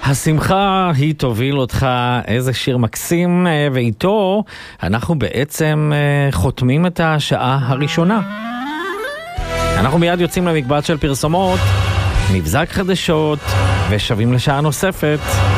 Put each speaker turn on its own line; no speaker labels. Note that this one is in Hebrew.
השמחה היא תוביל אותך, איזה שיר מקסים, ואיתו אנחנו בעצם חותמים את השעה הראשונה. אנחנו מיד יוצאים למקבץ של פרסומות, מבזק חדשות, ושבים לשעה נוספת.